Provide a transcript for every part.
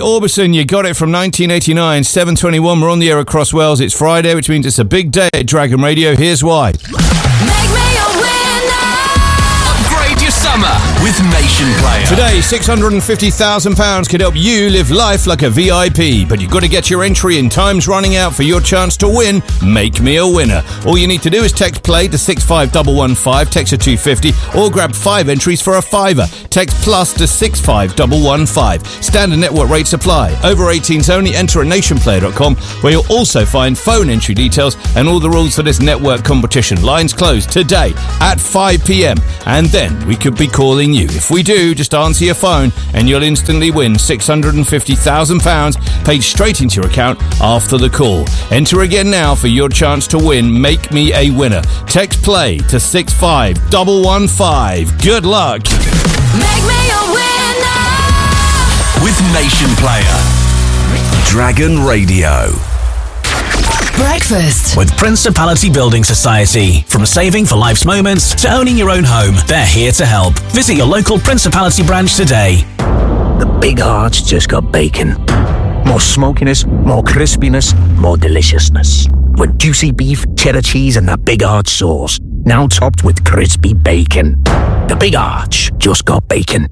Orbison, you got it from 1989, 7:21. We're on the air across Wales. It's Friday, which means it's a big day at Dragon Radio. Here's why. Make me a winner! Upgrade your summer with Nation Player. Today, £650,000 could help you live life like a VIP, but you've got to get your entry in. Time's running out for your chance to win. Make me a winner. All you need to do is text play to 65115, text to 250, or grab 5 entries for a £5. Text plus to 65115. Standard network rates apply. Over 18s only. Enter at nationplayer.com, where you'll also find phone entry details and all the rules for this network competition. Lines closed today at 5 p.m. and then we could be calling you. If we do, just answer your phone and you'll instantly win £650,000 paid straight into your account after the call. Enter again now for your chance to win. Make me a winner. Text play to 65115. Good luck. Make me a winner! With Nation Player. Dragon Radio. Breakfast with Principality Building Society. From saving for life's moments to owning your own home, they're here to help. Visit your local Principality branch today. The Big Arch just got bacon. More smokiness, more crispiness, more deliciousness. With juicy beef, cheddar cheese and that Big Arch sauce. Now topped with crispy bacon. The Big Arch just got bacon.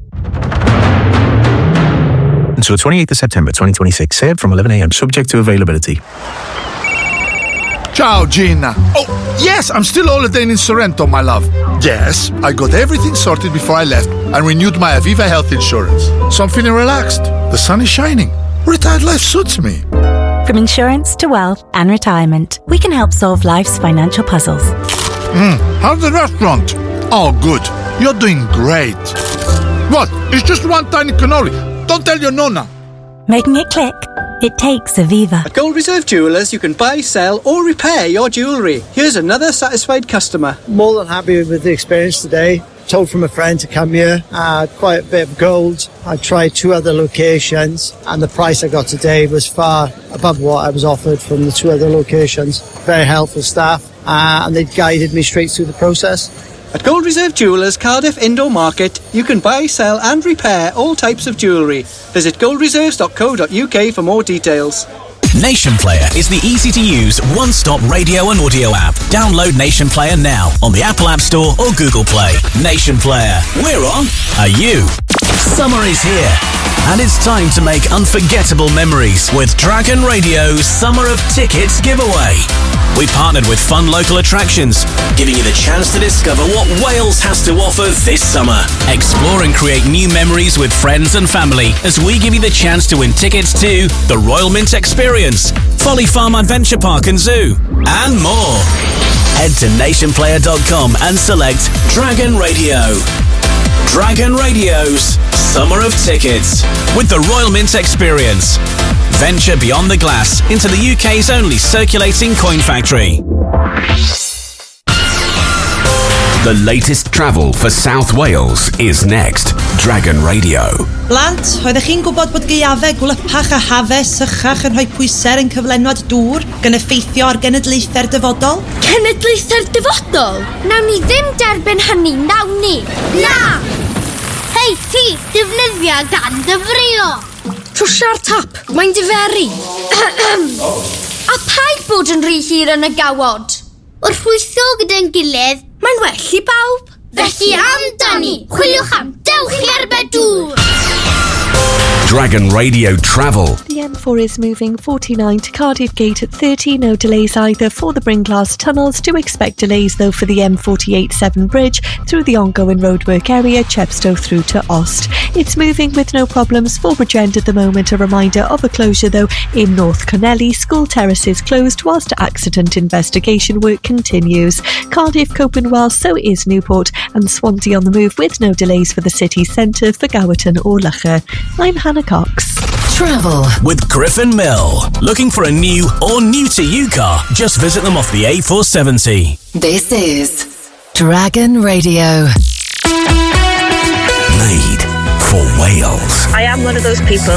Until 28th of September 2026. Served from 11 a.m. subject to availability. Ciao, Gina. Oh, yes, I'm still holidaying in Sorrento, my love. Yes, I got everything sorted before I left and renewed my Aviva health insurance. So I'm feeling relaxed. The sun is shining. Retired life suits me. From insurance to wealth and retirement, we can help solve life's financial puzzles. How's the restaurant? Oh, good. You're doing great. What? It's just one tiny cannoli. Don't tell your nonna. Making it click? It takes Aviva. At Gold Reserve Jewellers, you can buy, sell or repair your jewellery. Here's another satisfied customer. More than happy with the experience today. Told from a friend to come here. Quite a bit of gold. I tried 2 other locations and the price I got today was far above what I was offered from the 2 other locations. Very helpful staff and they guided me straight through the process. At Gold Reserve Jewellers, Cardiff Indoor Market, you can buy, sell and repair all types of jewellery. Visit goldreserves.co.uk for more details. Nation Player is the easy-to-use one-stop radio and audio app. Download Nation Player now on the Apple App Store or Google Play. Nation Player. We're on. Are you? Summer is here, and it's time to make unforgettable memories with Dragon Radio's Summer of Tickets giveaway. We partnered with fun local attractions, giving you the chance to discover what Wales has to offer this summer. Explore and create new memories with friends and family as we give you the chance to win tickets to the Royal Mint Experience, Folly Farm Adventure Park and Zoo, and more. Head to nationplayer.com and select Dragon Radio. Dragon Radio's Summer of Tickets with the Royal Mint Experience. Venture beyond the glass into the UK's only circulating coin factory. The latest travel for South Wales is next. Dragon Radio. Blant, oeddech chi'n gwybod bod gaeafau gwlypach a hafau sychach yn rhoi pwyser yn cyflenwad dŵr gan effeithio ar genedlaethau'r dyfodol? Genedlaethau'r dyfodol? Nawn ni ddim derbyn hynny, nawn ni! Na! Hei, ti, defnyddio gan dyfrio! Trwsio'r tap, mae'n diferu. A paid bod yn rhy hir yn y gawod. Wrth rhwytho gyda'n gilydd, mae'n well I bawb. Felly amdani, chwiliwch am dewch i'r bedŵr. Dragon Radio Travel. The M4 is moving 49 to Cardiff Gate at 30. No delays either for the Bringlass tunnels. Do expect delays though for the M48-7 bridge through the ongoing roadwork area, Chepstow through to Ost. It's moving with no problems for Bridgend at the moment. A reminder of a closure though in North Connelly. School terraces closed whilst accident investigation work continues. Cardiff, Copenwell, so is Newport and Swansea on the move with no delays for the city centre for Gowerton or Loughor. I'm Hannah Cox. Travel with Griffin Mill. Looking for a new or new-to-you car? Just visit them off the A470. This is Dragon Radio. Made for Wales. I am one of those people